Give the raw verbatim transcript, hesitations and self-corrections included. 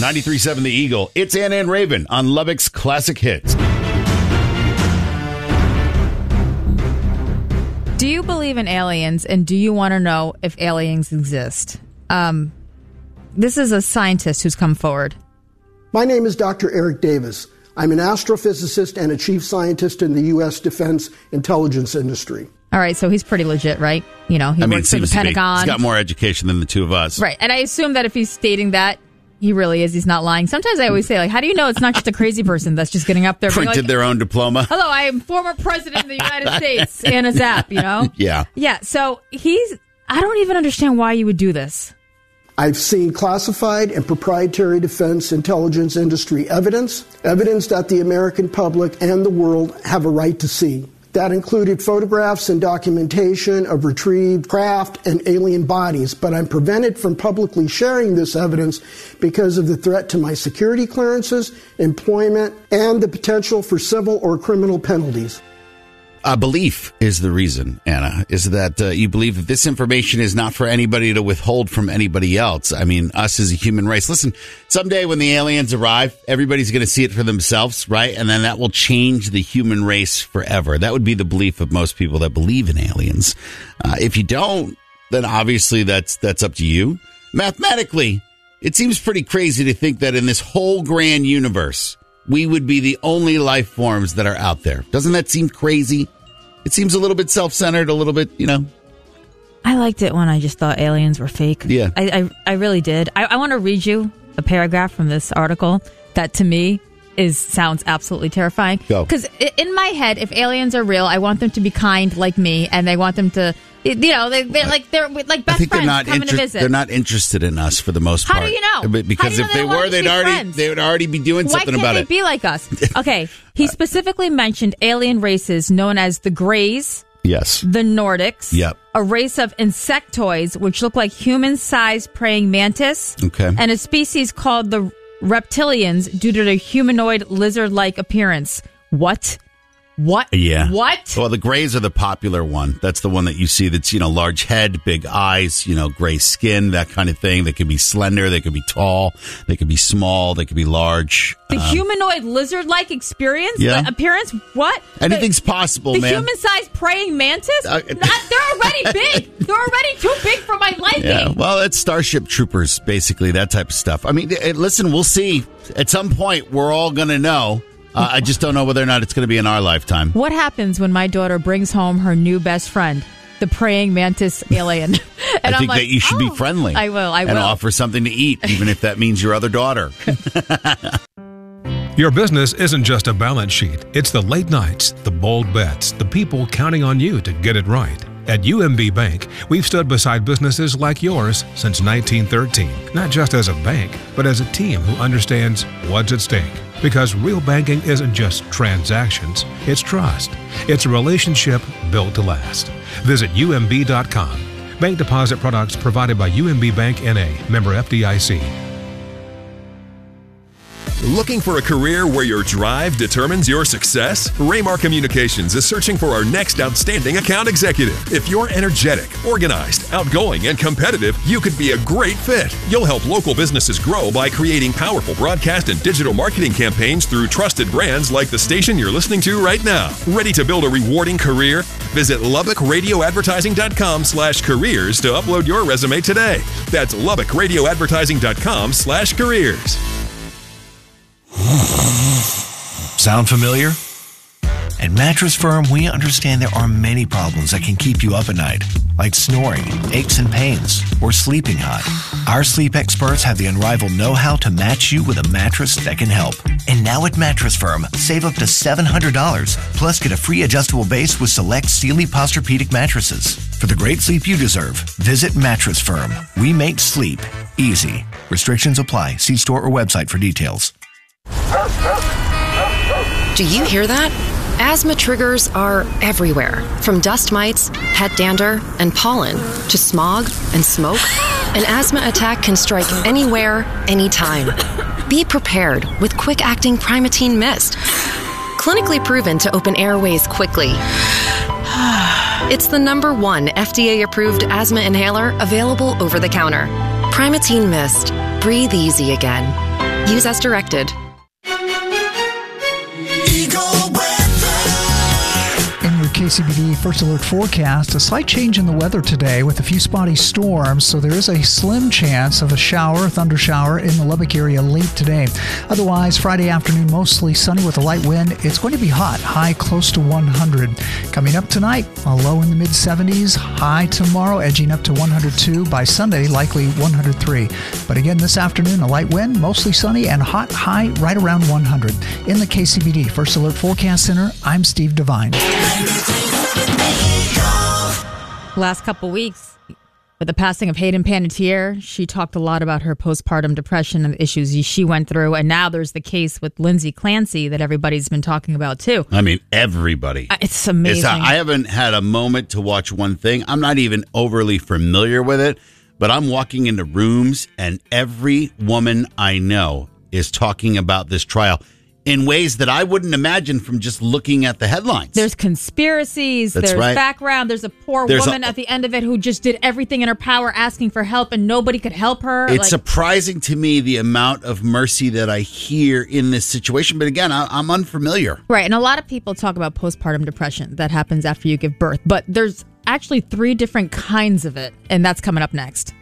ninety-three point seven The Eagle. It's Anna and Raven on Lubbock's Classic Hits. Do you believe in aliens, and do you want to know if aliens exist? Um, this is a scientist who's come forward. My name is Doctor Eric Davis. I'm an astrophysicist and a chief scientist in the U S defense intelligence industry. All right, so he's pretty legit, right? You know, he I mean, works for the Pentagon. He's got more education than the two of us. Right, and I assume that if he's stating that, he really is. He's not lying. Sometimes I always say, like, how do you know it's not just a crazy person that's just getting up there Printed being like, their own diploma. Hello, I am former president of the United States, Anna Zapp, you know? Yeah. Yeah, so he's, I don't even understand why you would do this. I've seen classified and proprietary defense intelligence industry evidence, evidence that the American public and the world have a right to see. That included photographs and documentation of retrieved craft and alien bodies, but I'm prevented from publicly sharing this evidence because of the threat to my security clearances, employment, and the potential for civil or criminal penalties. Uh, belief is the reason, Anna, is that uh, you believe that this information is not for anybody to withhold from anybody else. I mean, us as a human race. Listen, someday when the aliens arrive, everybody's going to see it for themselves, right? And then that will change the human race forever. That would be the belief of most people that believe in aliens. Uh, if you don't, then obviously that's that's up to you. Mathematically, it seems pretty crazy to think that in this whole grand universe, we would be the only life forms that are out there. Doesn't that seem crazy? It seems a little bit self-centered, a little bit, you know. I liked it when I just thought aliens were fake. Yeah. I, I, I really did. I, I want to read you a paragraph from this article that to me is sounds absolutely terrifying. Go. Because in my head, if aliens are real, I want them to be kind like me, and they want them to, you know, they, they're like they're like best I think friends they're not coming inter- to visit. They're not interested in us for the most How part. do you know? But because How do you if know they they want were, us to they'd be already friends? they would already be doing Why something can't about they it. be like us? Okay, he specifically mentioned alien races known as the Greys. Yes. The Nordics. Yep. A race of insectoids, which look like human-sized praying mantis. Okay. And a species called the reptilians due to their humanoid lizard-like appearance. What? What? Yeah. What? Well, the Greys are the popular one. That's the one that you see that's, you know, large head, big eyes, you know, gray skin, that kind of thing. They could be slender. They could be tall. They could be small. They could be large. The um, humanoid lizard-like experience? Yeah. The appearance? What? Anything's the, possible, the man. The human-sized praying mantis? Uh, Not, they're already big. They're already too big for my liking. Yeah, well, it's Starship Troopers, basically, that type of stuff. I mean, it, listen, we'll see. At some point, we're all going to know. Uh, I just don't know whether or not it's going to be in our lifetime. What happens when my daughter brings home her new best friend, the praying mantis alien? And I think I'm like, that you should oh, be friendly. I will, I will. And offer something to eat, even if that means your other daughter. Your business isn't just a balance sheet. It's the late nights, the bold bets, the people counting on you to get it right. At U M B Bank, we've stood beside businesses like yours since nineteen thirteen, not just as a bank, but as a team who understands what's at stake. Because real banking isn't just transactions, it's trust. It's a relationship built to last. Visit U M B dot com. Bank deposit products provided by U M B Bank N A, member F D I C. Looking for a career where your drive determines your success? Raymar Communications is searching for our next outstanding account executive. If you're energetic, organized, outgoing, and competitive, you could be a great fit. You'll help local businesses grow by creating powerful broadcast and digital marketing campaigns through trusted brands like the station you're listening to right now. Ready to build a rewarding career? Visit Lubbock Radio Advertising dot com slash careers to upload your resume today. That's Lubbock Radio Advertising dot com slash careers. Sound familiar? At Mattress Firm, we understand there are many problems that can keep you up at night, like snoring, aches and pains, or sleeping hot. Our sleep experts have the unrivaled know-how to match you with a mattress that can help. And now at Mattress Firm, save up to seven hundred dollars, plus get a free adjustable base with select Sealy Posturepedic mattresses. For the great sleep you deserve, visit Mattress Firm. We make sleep easy. Restrictions apply. See store or website for details. Do you hear that? Asthma triggers are everywhere, from dust mites, pet dander, and pollen, to smog and smoke. An asthma attack can strike anywhere, anytime. Be prepared with quick-acting Primatene Mist. Clinically proven to open airways quickly. It's the number one F D A-approved asthma inhaler available over the counter. Primatene Mist. Breathe easy again. Use as directed. In your K C B D First Alert forecast, a slight change in the weather today with a few spotty storms, so there is a slim chance of a shower, thunder shower in the Lubbock area late today. Otherwise, Friday afternoon, mostly sunny with a light wind. It's going to be hot, high close to one hundred. Coming up tonight, a low in the mid seventies, high tomorrow, edging up to one hundred two. By Sunday, likely one hundred three. But again, this afternoon, a light wind, mostly sunny, and hot, high right around one hundred. In the K C B D First Alert Forecast Center, I'm Steve Devine. Last couple weeks, with the passing of Hayden Panettiere, she talked a lot about her postpartum depression and the issues she went through. And now there's the case with Lindsay Clancy that everybody's been talking about, too. I mean, everybody. It's amazing. It's, I haven't had a moment to watch one thing. I'm not even overly familiar with it, but I'm walking into rooms and every woman I know is talking about this trial in ways that I wouldn't imagine from just looking at the headlines. There's conspiracies. That's there's right. background. There's a poor There's woman a- at the end of it who just did everything in her power asking for help and nobody could help her. It's Like, surprising to me the amount of mercy that I hear in this situation. But again, I, I'm unfamiliar. right. And a lot of people talk about postpartum depression that happens after you give birth. But there's actually three different kinds of it. And that's coming up next.